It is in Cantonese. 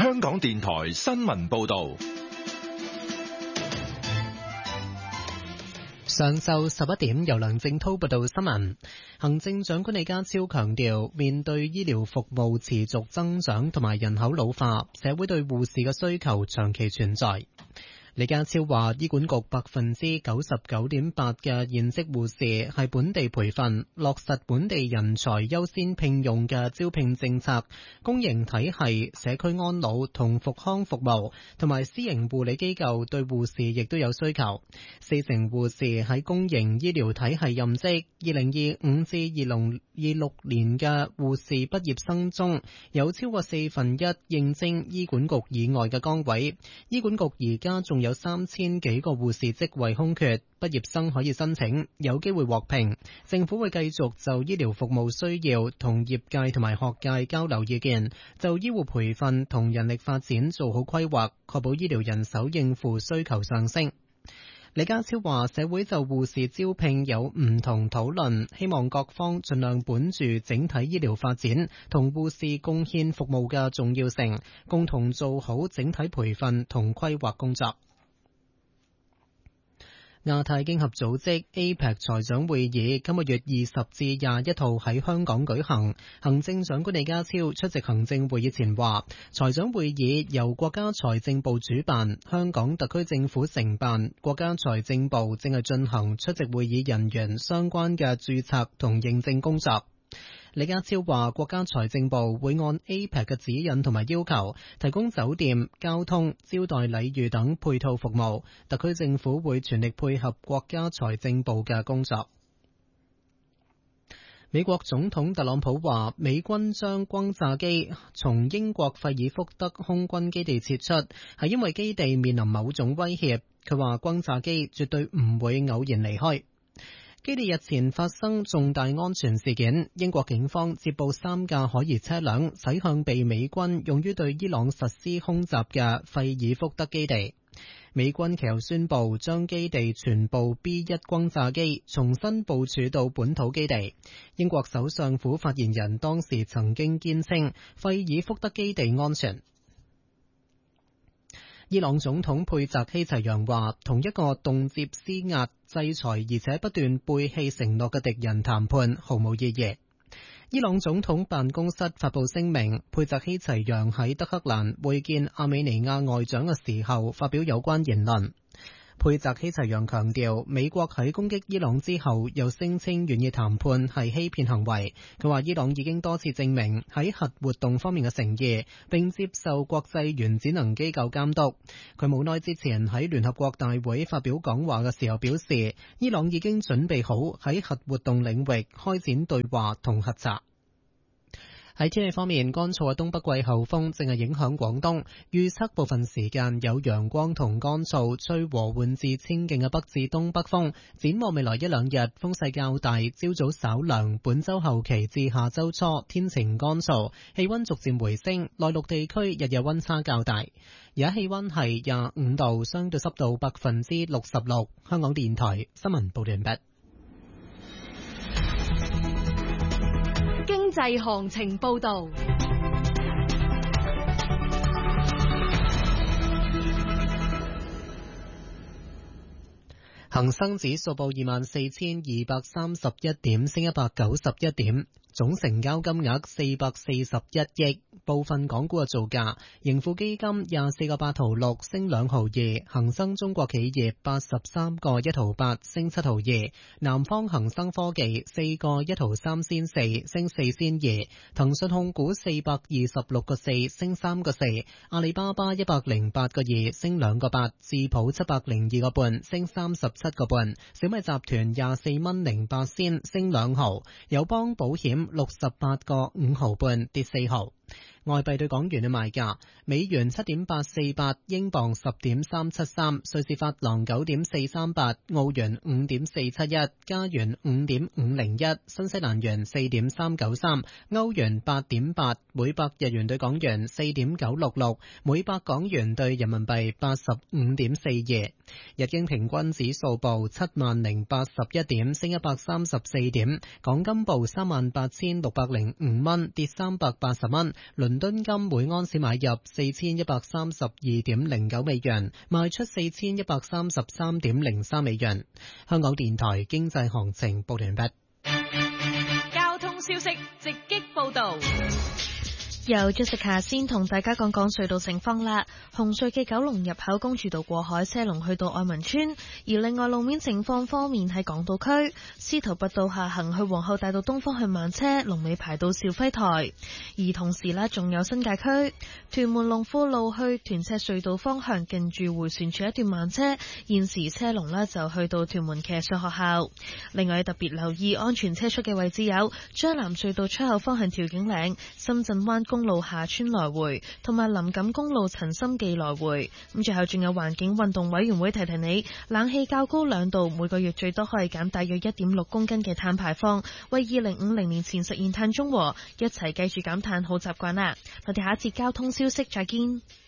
香港電台新聞報道。 上晝11點，由梁正濤報道新聞。行政長官李家超強調，面對醫療服務持續增長同埋人口老化，社會對護士嘅需求長期存在。李家超話，醫管局99.8%嘅現職護士係本地培訓，落實本地人才優先聘用嘅招聘政策。公營體系、社區安老同復康服務同埋私營護理機構對護士亦都有需求。40%護士喺公營醫療體系任職。2025至2026年嘅護士畢業生中，有超過1/4應徵醫管局以外嘅崗位。醫管局而家仲有3000幾個護士職位空缺，畢業生可以申請，有機會獲聘。政府會繼續就醫療服務需要同業界同埋學界交流意見，就醫護培訓同人力發展做好規劃，確保醫療人手應付需求上升。李家超話，社會就護士招聘有唔同討論，希望各方盡量本住整體醫療發展同護士貢獻服務嘅重要性，共同做好整體培訓同規劃工作。亞太經合組織 APEC 財長會議今個月20至21號喺香港舉行。行政長官李家超出席行政會議前話，財長會議由國家財政部主辦，香港特區政府承辦，國家財政部正係進行出席會議人員相關嘅註冊同認證工作。李家超話，國家財政部會按 APEC 嘅指引同埋要求，提供酒店、交通、招待禮遇等配套服務。特區政府會全力配合國家財政部嘅工作。美國總統特朗普話，美軍將轟炸機從英國費爾福德空軍基地撤出，係因為基地面臨某種威脅。佢話轟炸機絕對唔會偶然離開。基地日前發生重大安全事件，英國警方接報3架可疑車輛駛向被美軍用於對伊朗實施空襲嘅費爾福德基地。美軍其後宣布將基地全部 B1 轟炸機重新部署到本土基地。英國首相府發言人當時曾經堅稱費爾福德基地安全。伊朗總統佩澤希齊揚話，同一個動輒施壓、制裁而且不斷背棄承諾嘅敵人談判毫無意義。伊朗總統辦公室發布聲明，佩澤希齊揚喺德黑蘭會見阿美尼亞外長嘅時候發表有關言論。佩澤希齊揚強調，美國喺攻擊伊朗之後又聲稱願意談判係欺騙行為。佢話伊朗已經多次證明喺核活動方面嘅誠意，並接受國際原子能機構監督。佢冇耐之前喺聯合國大會發表講話嘅時候表示，伊朗已經準備好喺核活動領域開展對話同核查。喺天氣方面，乾燥嘅東北季候風正係影響廣東，預測部分時間有陽光同乾燥，吹和緩至清勁嘅北至東北風。展望未來1-2日，風勢較大，朝早稍涼。本週後期至下週初，天晴乾燥，氣溫逐漸回升。內陸地區日夜溫差較大。而家氣溫係25度，相對濕度66%。香港電台新聞報道完畢。 經濟行情報道。 恒生指數報24,231點，升191點。總成交金額441億。部分港股嘅造價：盈富基金24個8毫6升2毫2，恒生中國企業83個1毫8升7毫2，南方恒生科技4個1毫3仙4升4仙2，騰訊控股426個4升3個4，阿里巴巴108個2升2個8，智普702個半升37個半，小米集團24蚊08仙升2毫，友邦保險68個5毫半跌4毫。外幣對港元嘅賣價：美元7.848，英鎊10.373，瑞士法郎9.438，澳元5.471，加元5.501，新西蘭元4.393，歐元8.8，每百日元對港元4.966，每百港元對人民幣85.42。日經平均指數報70,081點，升134點。港金報38,605蚊，跌380蚊。倫倫敦金每盎司買入4132.09美元，賣出4133.03美元。香港電台經濟行情報完畢。 交通消息直擊報道。 由 Jessica 先同大家講講隧道情況啦。紅隧嘅九龍入口公主道過海車龍去到愛民村，而另外路面情況方面喺港島區，司徒拔道下行去皇后大道東方向慢車，龍尾排到肇輝台。而同時呢，仲有新界區屯門龍富路去屯赤隧道方向，近住回旋處一段慢車，現時車龍呢就去到屯門騎術學校。另外特別留意安全車速嘅位置有將藍隧道出口方向調景嶺、深圳灣公路下村來回，同埋林錦公路陳心記來回。咁最後仲有環境運動委員會提提你，冷氣較高2度，每個月最多可以減大約 1.6 公斤嘅碳排放，為2050年前實現碳中和。一齊記住減碳好習慣啦！我哋下一節交通消息再見。